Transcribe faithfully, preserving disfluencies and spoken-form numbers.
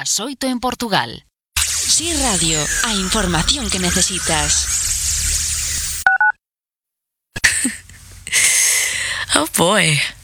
Ás oito en Portugal. Sí Radio, a información que necesitas. Oh boy.